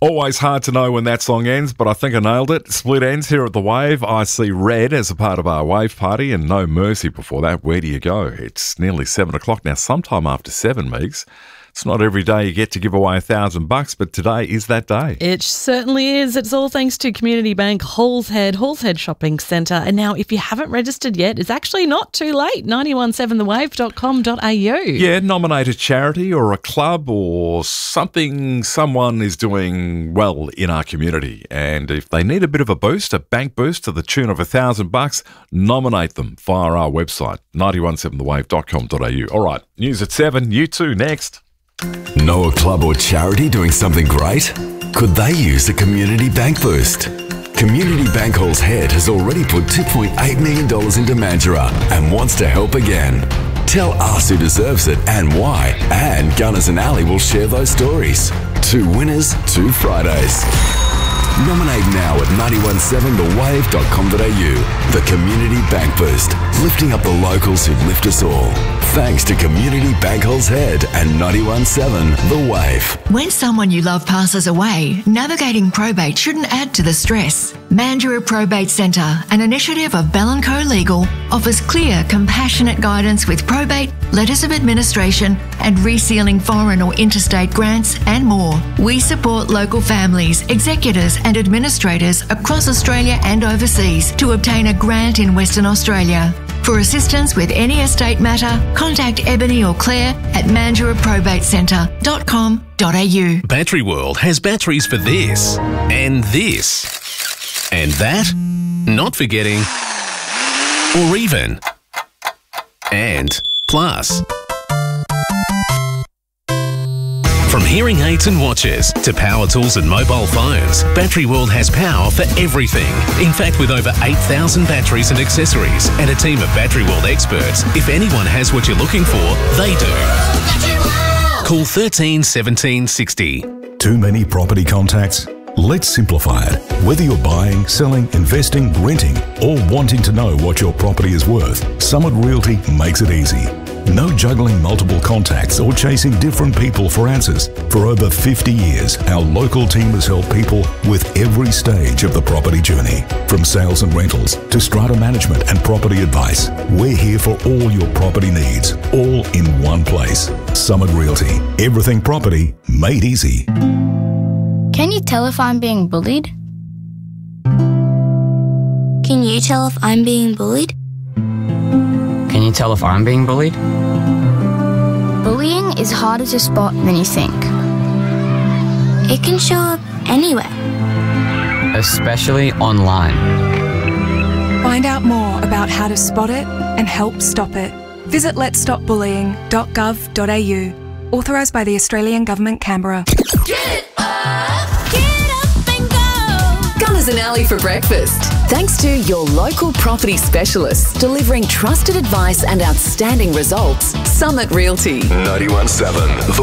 Always hard to know when that song ends, but I think I nailed it. Split ends here at the Wave. I see red as a part of our Wave party and No Mercy before that. Where do you go? It's nearly 7 o'clock now. Sometime after 7, Meeks. It's not every day you get to give away $1,000, but today is that day. It certainly is. It's all thanks to Community Bank Halls Head Shopping Centre. And now, if you haven't registered yet, it's actually not too late. 917thewave.com.au. Yeah, nominate a charity or a club or something someone is doing well in our community. And if they need a bit of a boost, a bank boost to the tune of $1,000, nominate them via our website, 917thewave.com.au. All right, news at 7. You too, next. Know a club or charity doing something great? Could they use a Community Bank boost? Community Bank Halls Head has already put $2.8 million into Mandurah and wants to help again. Tell us who deserves it and why, and Gunners and Ali will share those stories. 2 winners, 2 Fridays. Nominate now at 917thewave.com.au. The Community Bank Boost, lifting up the locals who lift us all. Thanks to Community Bank Halls Head and 917 The Wave. When someone you love passes away, navigating probate shouldn't add to the stress. Mandurah Probate Centre, an initiative of Bell & Co Legal, offers clear, compassionate guidance with probate, letters of administration and resealing foreign or interstate grants and more. We support local families, executors and administrators across Australia and overseas to obtain a grant in Western Australia. For assistance with any estate matter, contact Ebony or Claire at mandurahprobatecentre.com.au. Battery World has batteries for this and this and that, not forgetting, or even, and plus. From hearing aids and watches to power tools and mobile phones, Battery World has power for everything. In fact, with over 8,000 batteries and accessories and a team of Battery World experts, if anyone has what you're looking for, they do. Call 13 17 60. Too many property contacts? Let's simplify it. Whether you're buying, selling, investing, renting, or wanting to know what your property is worth, Summit Realty makes it easy. No juggling multiple contacts or chasing different people for answers. For over 50 years, our local team has helped people with every stage of the property journey. From sales and rentals to strata management and property advice, we're here for all your property needs, all in one place. Summit Realty. Everything property made easy. Can you tell if I'm being bullied? Can you tell if I'm being bullied? Can you tell if I'm being bullied? Bullying is harder to spot than you think. It can show up anywhere. Especially online. Find out more about how to spot it and help stop it. Visit letsstopbullying.gov.au. Authorised by the Australian Government, Canberra. Get up and go! Gunners and Ali for breakfast. Thanks to your local property specialists delivering trusted advice and outstanding results, Summit Realty. 917 The